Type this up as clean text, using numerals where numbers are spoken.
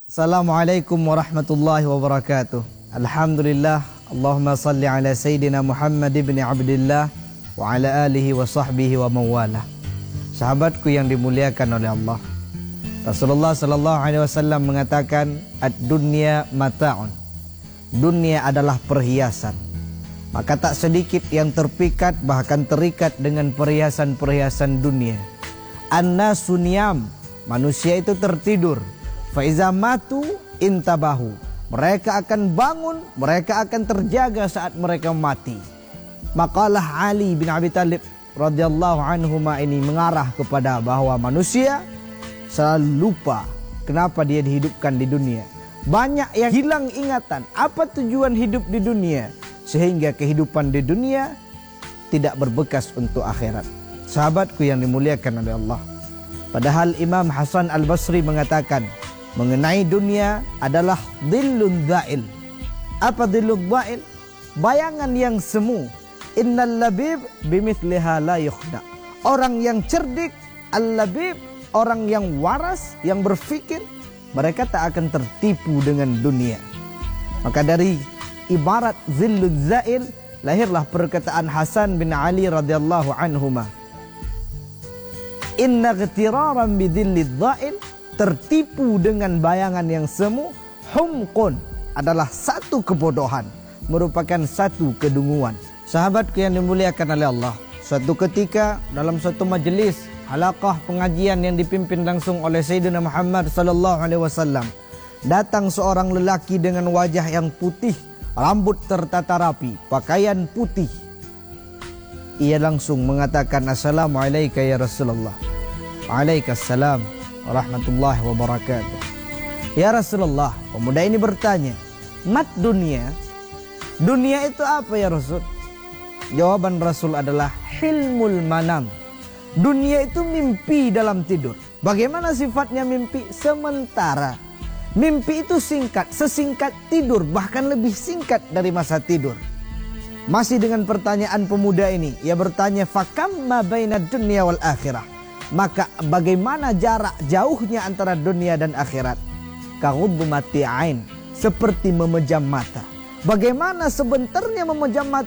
Assalamualaikum warahmatullahi wabarakatuh. Alhamdulillah, Allahumma salli ala Sayyidina Muhammad ibn Abdillah wa ala alihi wa sahbihi wa mawalah. Sahabatku yang dimuliakan oleh Allah, Rasulullah sallallahu alaihi wasallam mengatakan, ad-dunya mata'un. Dunia adalah perhiasan. Maka tak sedikit yang terpikat bahkan terikat dengan perhiasan-perhiasan dunia. An-nasu niyam, manusia itu tertidur. Faiza matu intabahu, mereka akan bangun, mereka akan terjaga saat mereka mati. Makalah Ali bin Abi Thalib radhiyallahu anhu ini mengarah kepada bahwa manusia selalu lupa kenapa dia dihidupkan di dunia. Banyak yang hilang ingatan apa tujuan hidup di dunia, sehingga kehidupan di dunia tidak berbekas untuk akhirat. Sahabatku yang dimuliakan oleh Allah, padahal Imam Hasan Al-Basri mengatakan mengenai dunia adalah dhillun dha'il. Apa dhillun dha'il? Bayangan yang semu. Innal labib bimithliha la yukhda. Orang yang cerdik, al-labib, orang yang waras, yang berfikir, mereka tak akan tertipu dengan dunia. Maka dari ibarat dhillun dha'il lahirlah perkataan Hasan bin Ali radhiyallahu anhuma, inna ghitiraran bidhillid dha'il, tertipu dengan bayangan yang semu, humqun, adalah satu kebodohan, merupakan satu kedunguan. Sahabatku yang dimuliakan oleh Allah, suatu ketika dalam suatu majelis halaqah pengajian yang dipimpin langsung oleh Sayyidina Muhammad sallallahu alaihi wasallam, datang seorang lelaki dengan wajah yang putih, rambut tertata rapi, pakaian putih. Ia langsung mengatakan, assalamualaikum ya Rasulullah. Waalaikumsalam warahmatullahi wabarakatuh. Ya Rasulullah, pemuda ini bertanya, mat dunia? Dunia itu apa ya Rasul? Jawaban Rasul adalah hilmul manam. Dunia itu mimpi dalam tidur. Bagaimana sifatnya mimpi? Sementara. Mimpi itu singkat, sesingkat tidur, bahkan lebih singkat dari masa tidur. Masih dengan pertanyaan pemuda ini, ia bertanya, fakam ma bainad dunya wal akhirah. Maka bagaimana jarak jauhnya antara dunia dan akhirat? Kaghudmati ain, seperti memejam mata. Bagaimana sebentarnya memejam mata